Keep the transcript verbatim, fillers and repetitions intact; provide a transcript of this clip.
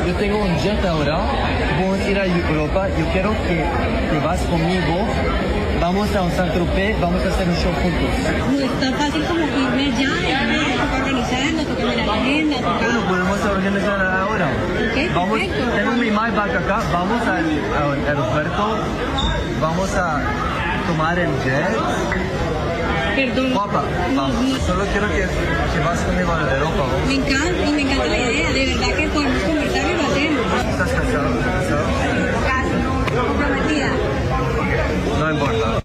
yo tengo un jet ahora, vamos a ir a Europa, yo quiero que te vas conmigo, vamos a un Saint-Tropez, vamos a hacer un show juntos. No es tan fácil como irme ya, me toca organizarlo, toca ver la agenda, toca... Bueno, podemos organizar ahora. Ok, vamos, perfecto. tengo mi MyBag acá, vamos al, al aeropuerto, vamos a tomar el jet. Perdón. Guapa, vamos. No, no. Solo quiero que, que vas conmigo a Europa. ¿Vamos? Me encanta, y me encanta la idea, de verdad que podemos conversar y lo hacemos. ¿Estás casado? ¿Estás casado? Casi, no, comprometida. No importa.